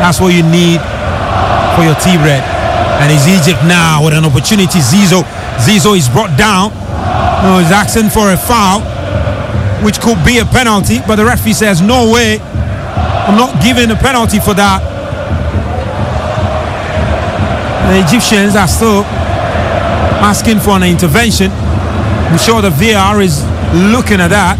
That's what you need for your tea bread. And it's Egypt now with an opportunity. Zizo is brought down. No, he's asking for a foul, which could be a penalty, but the referee says no way, I'm not giving a penalty for that. The Egyptians are still asking for an intervention. I'm sure the VAR is looking at that.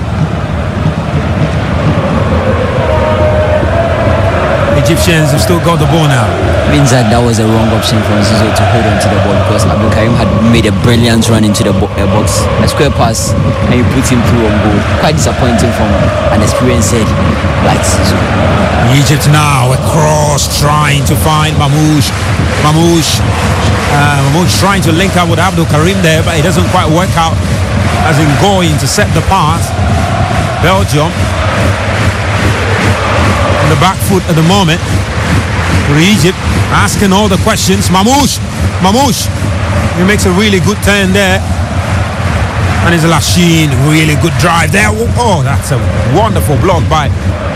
Egyptians have still got the ball now. Means that was a wrong option for Zizo to hold on to the ball, because Abdul Karim had made a brilliant run into the box, a square pass, and he put him through on goal. Quite disappointing from an experienced head like Zizo. Egypt now a cross, trying to find Mamouche. Mamouche trying to link up with Abdul Karim there, but it doesn't quite work out, as in Goy intercept the pass. Belgium on the back foot at the moment. For Egypt asking all the questions. Mamouche, he makes a really good turn there, and it's Lachine, really good drive there. Oh, that's a wonderful block by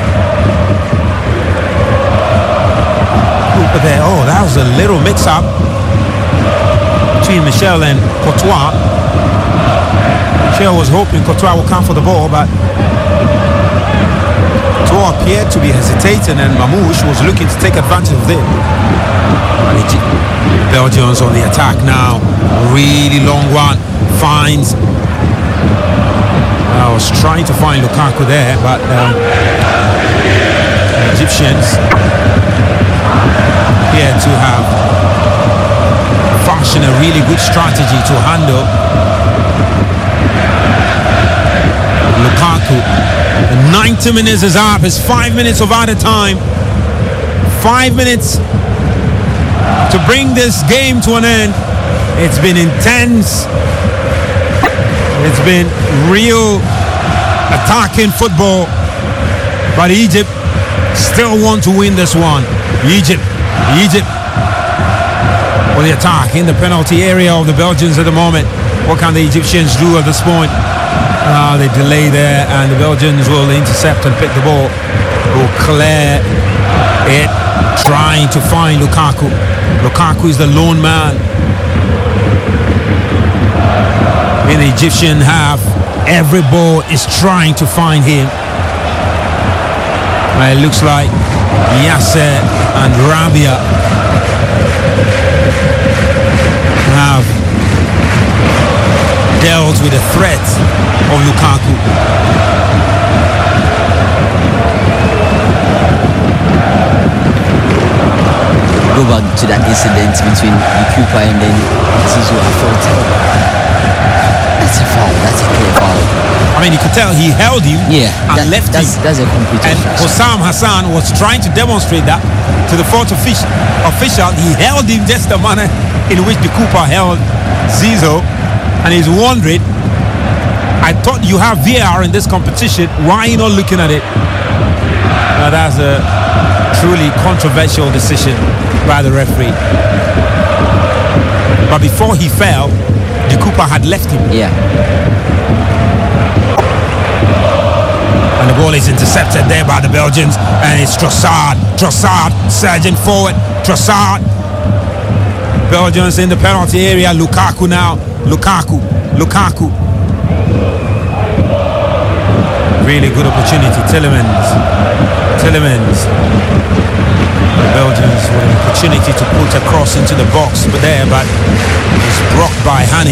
Cooper there. Oh, that was a little mix-up between Michel and Courtois. Michel was hoping Courtois would come for the ball, but Courtois appeared to be hesitating, and Mamouche was looking to take advantage of it. Belgians on the attack now. Really long one. Finds. I was trying to find Lukaku there, but the Egyptians appear to have fashioned a really good strategy to handle Lukaku. The 90 minutes is up. It's 5 minutes of added time. 5 minutes to bring this game to an end. It's been intense. It's been real attacking football. But Egypt still want to win this one. Egypt for the attack in the penalty area of the Belgians at the moment. What can the Egyptians do at this point? They delay there, and the Belgians will intercept and pick the ball. Will clear it, trying to find Lukaku. Lukaku is the lone man in the Egyptian half. Every ball is trying to find him. It looks like Yasser and Rabia have dealt with the threat of Lukaku. Go back to that incident between the Cooper and then Zizo. I thought that's a foul. That's a clear foul. I mean, you could tell he held him and left him. That's a complete And Hossam Hassan was trying to demonstrate that to the fourth official. He held him just the manner in which the Cooper held Zizo, and he's wondering, I thought you have VAR in this competition, why are you not looking at it? Now that's a truly controversial decision by the referee. But before he fell, the Cooper had left him. Yeah. And the ball is intercepted there by the Belgians, and it's Trossard, surging forward, Trossard. Belgians in the penalty area. Lukaku now. Lukaku. Really good opportunity. Tielemans. The Belgians with an opportunity to put a cross into the box, but it's blocked by Hani.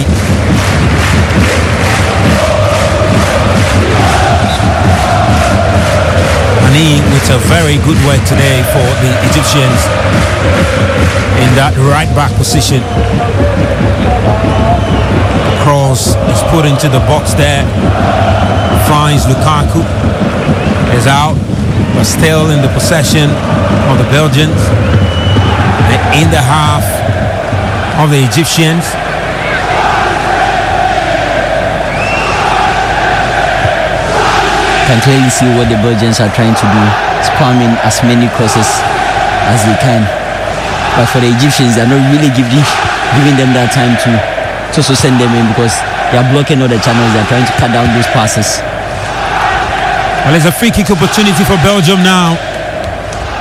Hani with a very good work today for the Egyptians in that right back position. The cross is put into the box there. Finds Lukaku. Is out, but still in the possession of the Belgians. And in the half of the Egyptians. Can clearly see what the Belgians are trying to do, spamming as many crosses as they can. But for the Egyptians, they're not really giving them that time to also send them in, because they are blocking all the channels. They're trying to cut down those passes. Well, it's a free kick opportunity for Belgium now.